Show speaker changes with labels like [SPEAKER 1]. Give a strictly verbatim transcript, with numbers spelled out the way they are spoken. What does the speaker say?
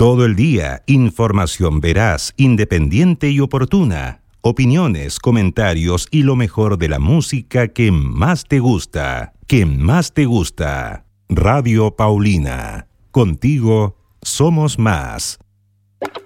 [SPEAKER 1] Todo el día, información veraz, independiente y oportuna. Opiniones, comentarios y lo mejor de la música que más te gusta. Que más te gusta. Radio Paulina. Contigo somos más.